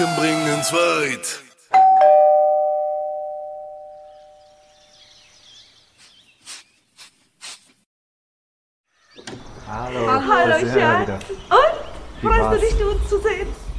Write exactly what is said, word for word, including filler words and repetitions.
bringen's weit. Hallo. Hallo, das ist Hannah Schatz. wieder. Und? Wie Freust war's? du dich, uns zu sehen?